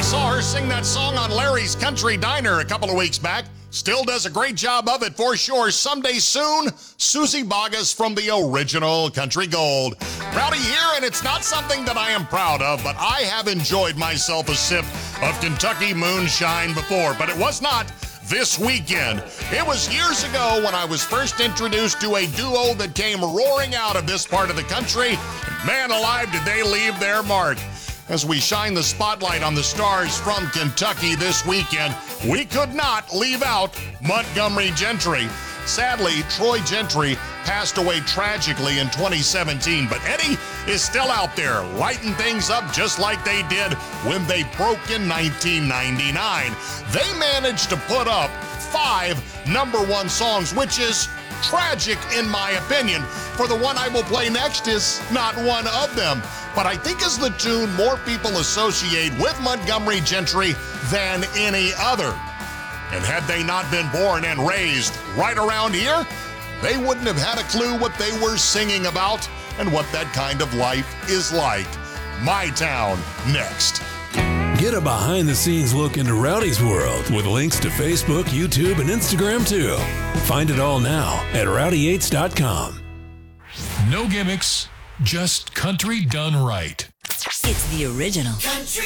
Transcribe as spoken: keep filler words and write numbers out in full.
saw her sing that song on Larry's Country Diner a couple of weeks back. Still does a great job of it for sure. Someday soon, Susie Boggess from the original Country Gold. Rowdy here, and it's not something that I am proud of, but I have enjoyed myself a sip of Kentucky moonshine before, but it was not this weekend. It was years ago when I was first introduced to a duo that came roaring out of this part of the country. Man alive, did they leave their mark. As we shine the spotlight on the stars from Kentucky this weekend, we could not leave out Montgomery Gentry. Sadly, Troy Gentry passed away tragically in twenty seventeen, but Eddie is still out there lighting things up just like they did when they broke in nineteen ninety-nine. They managed to put up five number one songs, which is tragic in my opinion, for the one I will play next is not one of them. But I think is the tune more people associate with Montgomery Gentry than any other. And had they not been born and raised right around here, they wouldn't have had a clue what they were singing about and what that kind of life is like. My Town, next. Get a behind-the-scenes look into Rowdy's world with links to Facebook, YouTube, and Instagram, too. Find it all now at rowdy yates dot com. No gimmicks, just country done right. It's the original. Country.